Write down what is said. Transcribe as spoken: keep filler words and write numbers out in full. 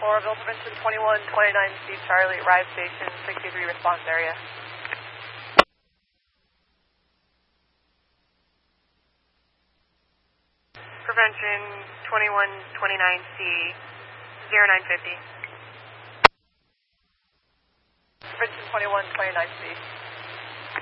Oroville, Prevention twenty-one twenty-nine C Charlie, arrive station, sixty-three response area. Prevention twenty-one twenty-nine C, zero nine fifty. Prevention twenty-one twenty-nine C.